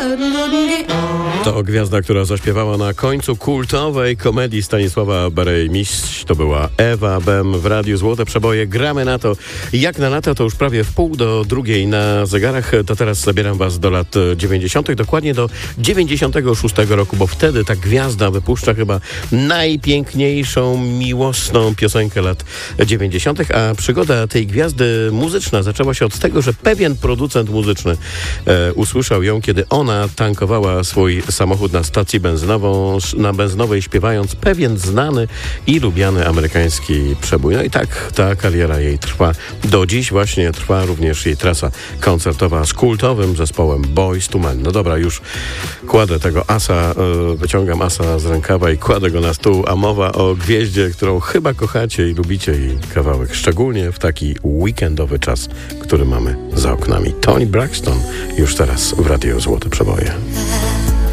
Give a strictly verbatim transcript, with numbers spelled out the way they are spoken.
To gwiazda, która zaśpiewała na końcu kultowej komedii Stanisława Barej-Mistrz. To była Ewa Bem w Radiu Złote Przeboje. Gramy na to jak na lata, to już prawie w pół do drugiej na zegarach. To teraz zabieram was do lat dziewięćdziesiątych, dokładnie do dziewięćdziesiątego szóstego roku, bo wtedy ta gwiazda wypuszcza chyba najpiękniejszą, miłosną piosenkę lat dziewięćdziesiątych, a przygoda tej gwiazdy muzyczna zaczęła się od tego, że pewien producent muzyczny e, usłyszał ją, kiedy ona tankowała swój samochód na stacji benzynową, na benzynowej, śpiewając pewien znany i lubiany amerykański przebój. No i tak ta kariera jej trwa. Do dziś właśnie trwa również jej trasa koncertowa z kultowym zespołem Boyz two Men. No dobra, już kładę tego asa, yy, wyciągam asa z rękawa i kładę go na stół, a mowa o gwieździe, którą chyba kochacie i lubicie jej kawałek, szczególnie w taki weekendowy czas, który mamy za oknami. Toni Braxton już teraz w Radiu Złote Przeboje.